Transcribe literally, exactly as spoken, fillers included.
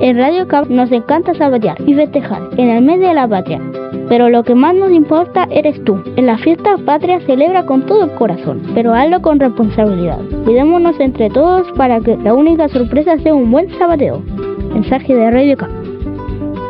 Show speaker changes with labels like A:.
A: En Radio Cap nos encanta sabatear y festejar en el mes de la patria. Pero lo que más nos importa eres tú. En la fiesta patria celebra con todo el corazón, pero hazlo con responsabilidad. Cuidémonos entre todos para que la única sorpresa sea un buen sabateo. Mensaje de Radio Cap.